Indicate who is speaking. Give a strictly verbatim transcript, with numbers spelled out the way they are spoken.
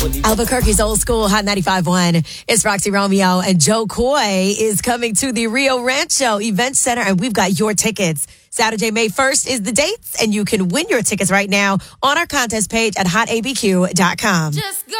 Speaker 1: Albuquerque's Old School Hot ninety-five point one. It's Roxy Romeo, and Joe Coy is coming to the Rio Rancho Event Center, and we've got your tickets. Saturday, May first is the dates, and you can win your tickets right now on our contest page at hot a b q dot com.
Speaker 2: Just go.